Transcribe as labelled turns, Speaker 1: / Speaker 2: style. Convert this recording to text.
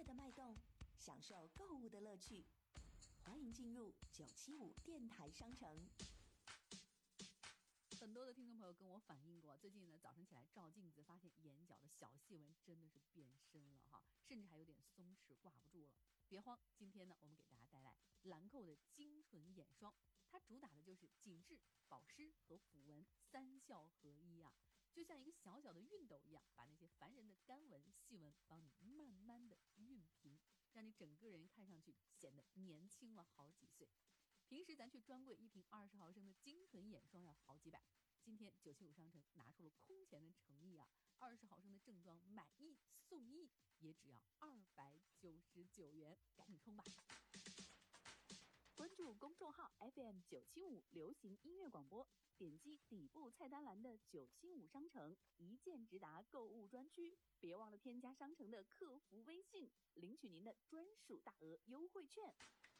Speaker 1: 的脉动，享受购物的乐趣。欢迎进入975电台商城。
Speaker 2: 很多的听众朋友跟我反映过，最近呢早晨起来照镜子，发现眼角的小细纹真的是变深了哈，甚至还有点松弛挂不住了。别慌，今天呢我们给大家带来兰蔻的精纯眼霜，它主打的就是紧致、保湿和抚纹三效合一啊，就像一个小小的熨斗一样，把那些烦人的干纹、细纹帮你慢慢的熨平，让你整个人看上去显得年轻了好几岁。平时咱去专柜一瓶20毫升的精纯眼霜要好几百，今天975商城拿出了空前的诚意啊！20毫升的正装买1送1，也只要299元，赶紧冲吧！
Speaker 3: 关注公众号 FM975 流行音乐广播，点击底部菜单栏的975商城一键直达购物专区，别忘了添加商城的客服微信，领取您的专属大额优惠券。